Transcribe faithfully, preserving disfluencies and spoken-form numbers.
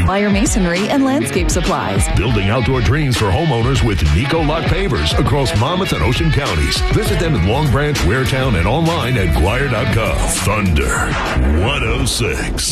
Meyer Masonry and Landscape Supplies. Building outdoor dreams for homeowners with Nico Lock Pavers across Monmouth and Ocean counties. Visit them in Long Branch, Waretown, and online at Guire dot com. Thunder one oh six.